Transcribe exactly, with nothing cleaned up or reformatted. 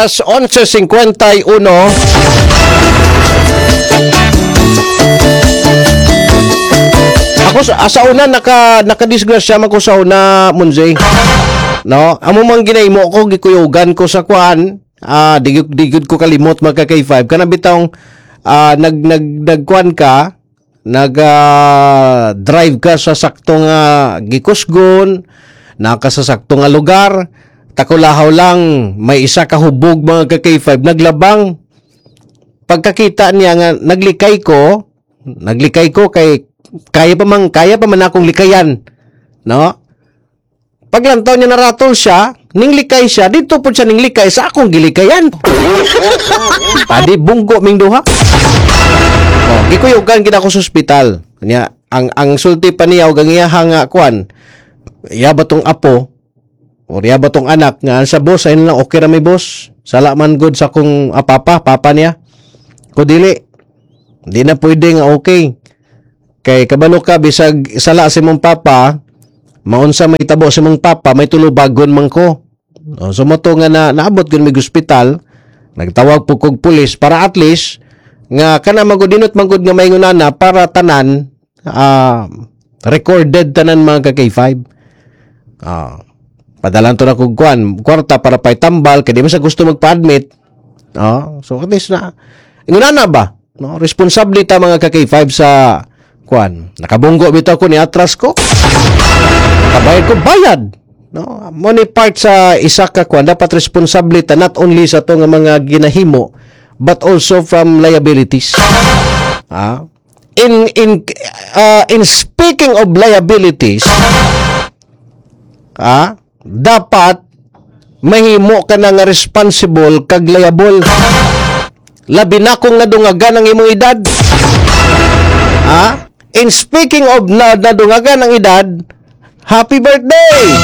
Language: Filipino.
alas onse cincuenta y uno. Ako sa, sa una naka nakadisgrasya man ko sa una, Munzay. No, amo man ginahimo ko gikuyugan ko sa kwan. Ah, digud digud ko kalimot magka K five kana bitong ah, nag nag nagkuan ka, nag uh, drive ka sa saktong uh, gikusgon, naka sa saktong nga lugar, takulahaw lang may isa ka hubog mga ka K five naglabang. Pagkakita niya nga naglikay ko, naglikay ko kay kaya pa man kaya pa man akong likayan, no? Paglantaw niya naratol siya, ning likay siya, dito po siya ning likay sa akong gilikayan. Adi bunggo ming duha. Oh, gikuyugan gid ako sa ospital. Kanya ang ang sulti pa niya og ang iyahang nga kwan. Iya batong apo o iya batong anak nga sa boss ay lang okay ra may boss. Sala man good sa kong apapa, papa niya. Ko dili. Di na pwede nga okay. Kay kabalo ka bisag sala si mong papa, maunsa may tabo si mong papa, may tulubagon man ko. O, so mo to nga na naabot gyud mig ospital, nagtawag po kog pulis para at least nga kana magudinot mangud nga maingunana para tanan uh, recorded tanan mga ka K five. Ah, padalan to na kog kwan, kwarta para pay tambal kay di man sa gusto magpa-admit. Ah, so at least na ingunana ba? No, responsable ta mga ka K five sa kwan. Nakabunggo bitaw ko ni atras ko. Kabayad ko bayad. No, money part sa isa ka kwan dapat responsable ta not only sa to nga mga ginahimo but also from liabilities. Ah, in in uh, in speaking of liabilities, ah, dapat mahimo ka na nga responsible kag liable. Labi na kung nadungagan ang imong edad. Ah, in speaking of na nadungagan ang edad, happy birthday!